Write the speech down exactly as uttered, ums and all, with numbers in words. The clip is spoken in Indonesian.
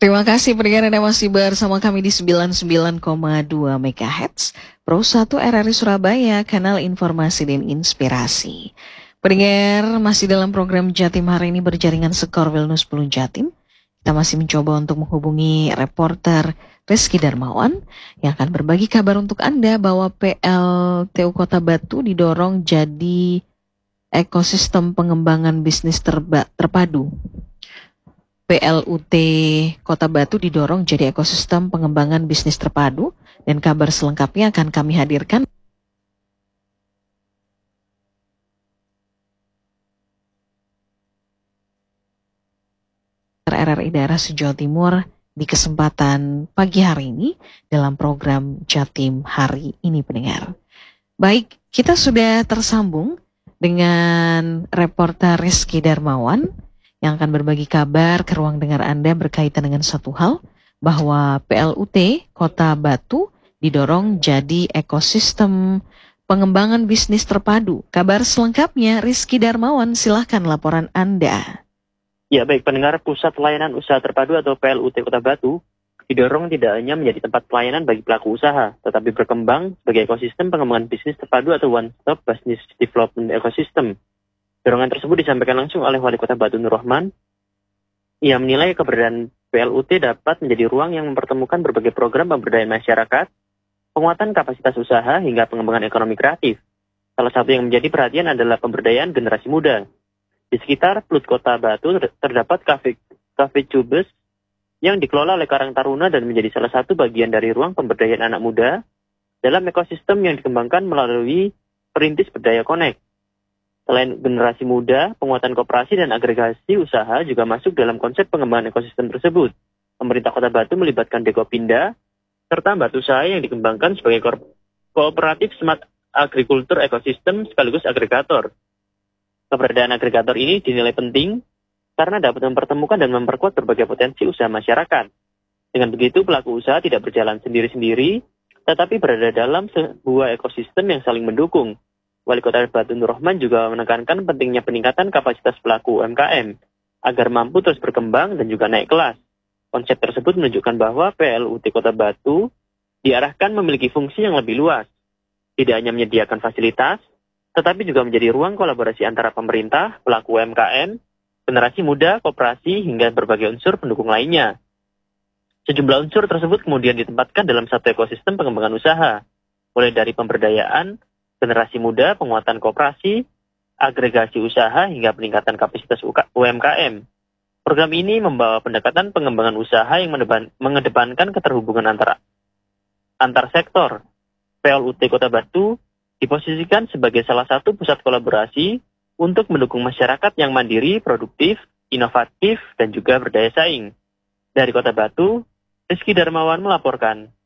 Terima kasih pendengar Anda masih bersama kami di sembilan puluh sembilan koma dua megahertz Pro satu R R I Surabaya, kanal informasi dan inspirasi. Pendengar masih dalam program Jatim hari ini berjaringan Skor Wilnus sepuluh Jatim. Kita masih mencoba untuk menghubungi reporter Rizky Darmawan yang akan berbagi kabar untuk Anda bahwa P L T U Kota Batu didorong jadi ekosistem pengembangan bisnis terba- terpadu. P L U T Kota Batu didorong jadi ekosistem pengembangan bisnis terpadu, dan kabar selengkapnya akan kami hadirkan. R R I daerah se-Jawa Timur di kesempatan pagi hari ini dalam program Jatim hari ini, pendengar. Baik, kita sudah tersambung dengan reporter Rizky Darmawan yang akan berbagi kabar ke ruang dengar Anda berkaitan dengan satu hal, bahwa P L U T Kota Batu didorong jadi ekosistem pengembangan bisnis terpadu. Kabar selengkapnya Rizky Darmawan, silahkan laporan Anda. Ya baik, pendengar, Pusat Layanan Usaha Terpadu atau P L U T Kota Batu didorong tidak hanya menjadi tempat pelayanan bagi pelaku usaha, tetapi berkembang sebagai ekosistem pengembangan bisnis terpadu atau one-stop business development ecosystem. Dorongan tersebut disampaikan langsung oleh Wali Kota Batu Nur Rahman. Ia menilai keberadaan P L U T dapat menjadi ruang yang mempertemukan berbagai program pemberdayaan masyarakat, penguatan kapasitas usaha, hingga pengembangan ekonomi kreatif. Salah satu yang menjadi perhatian adalah pemberdayaan generasi muda. Di sekitar P L U T Kota Batu terdapat kafe, kafe Cubes yang dikelola oleh Karang Taruna dan menjadi salah satu bagian dari ruang pemberdayaan anak muda dalam ekosistem yang dikembangkan melalui Perintis Berdaya Connect. Selain generasi muda, penguatan koperasi dan agregasi usaha juga masuk dalam konsep pengembangan ekosistem tersebut. Pemerintah Kota Batu melibatkan Dekopinda, serta Batu Usaha yang dikembangkan sebagai ko- kooperatif smart agrikultur ekosistem sekaligus agregator. Keberadaan agregator ini dinilai penting karena dapat mempertemukan dan memperkuat berbagai potensi usaha masyarakat. Dengan begitu, pelaku usaha tidak berjalan sendiri-sendiri, tetapi berada dalam sebuah ekosistem yang saling mendukung. Wali Kota Batu Nur Rahman juga menekankan pentingnya peningkatan kapasitas pelaku U M K M agar mampu terus berkembang dan juga naik kelas. Konsep tersebut menunjukkan bahwa P L U T Kota Batu diarahkan memiliki fungsi yang lebih luas, tidak hanya menyediakan fasilitas, tetapi juga menjadi ruang kolaborasi antara pemerintah, pelaku U M K M, generasi muda, koperasi, hingga berbagai unsur pendukung lainnya. Sejumlah unsur tersebut kemudian ditempatkan dalam satu ekosistem pengembangan usaha, mulai dari pemberdayaan generasi muda, penguatan koperasi, agregasi usaha, hingga peningkatan kapasitas U M K M. Program ini membawa pendekatan pengembangan usaha yang mendepan, mengedepankan keterhubungan antara antar sektor. P L U T Kota Batu diposisikan sebagai salah satu pusat kolaborasi untuk mendukung masyarakat yang mandiri, produktif, inovatif, dan juga berdaya saing. Dari Kota Batu, Rizky Darmawan melaporkan.